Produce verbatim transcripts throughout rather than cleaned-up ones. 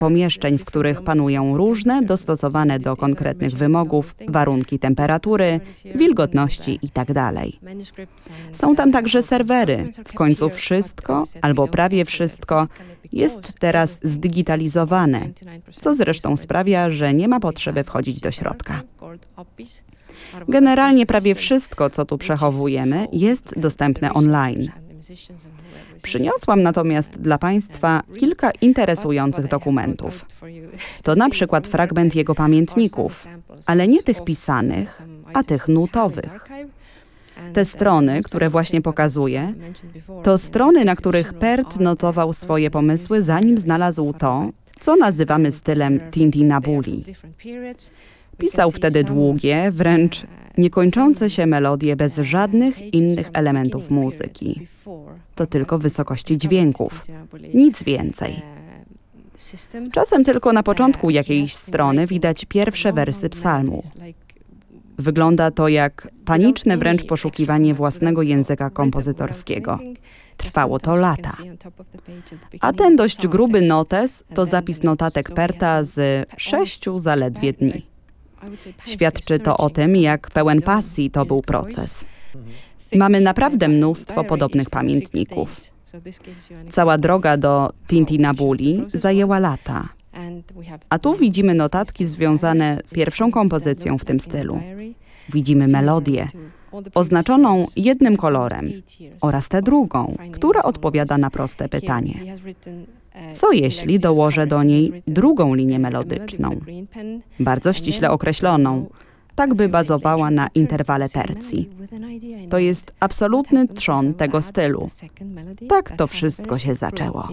pomieszczeń, w których panują różne, dostosowane do konkretnych wymogów, warunki temperatury, wilgotności itd. Są tam także serwery. W końcu wszystko, albo prawie wszystko, jest teraz zdigitalizowane, co zresztą sprawia, że nie ma potrzeby wchodzić do środka. Generalnie prawie wszystko, co tu przechowujemy, jest dostępne online. Przyniosłam natomiast dla Państwa kilka interesujących dokumentów. To na przykład fragment jego pamiętników, ale nie tych pisanych, a tych nutowych. Te strony, które właśnie pokazuję, to strony, na których Pärt notował swoje pomysły, zanim znalazł to, co nazywamy stylem Tintinabuli. Pisał wtedy długie, wręcz niekończące się melodie bez żadnych innych elementów muzyki. To tylko wysokości dźwięków, nic więcej. Czasem tylko na początku jakiejś strony widać pierwsze wersy psalmu. Wygląda to jak paniczne wręcz poszukiwanie własnego języka kompozytorskiego. Trwało to lata. A ten dość gruby notes to zapis notatek Pärta z sześciu zaledwie dni. Świadczy to o tym, jak pełen pasji to był proces. Mamy naprawdę mnóstwo podobnych pamiętników. Cała droga do Tintinabuli zajęła lata. A tu widzimy notatki związane z pierwszą kompozycją w tym stylu. Widzimy melodię, oznaczoną jednym kolorem, oraz tę drugą, która odpowiada na proste pytanie. Co jeśli dołożę do niej drugą linię melodyczną, bardzo ściśle określoną, tak by bazowała na interwale tercji. To jest absolutny trzon tego stylu. Tak to wszystko się zaczęło.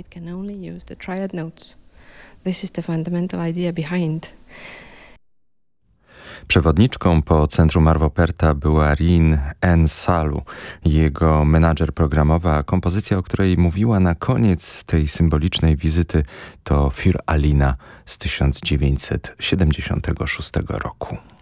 Przewodniczką po Centrum Arvo Pärta była Rin N. Salu, jego menadżer programowa, a kompozycja, o której mówiła na koniec tej symbolicznej wizyty, to Für Alina z tysiąc dziewięćset siedemdziesiątego szóstego roku.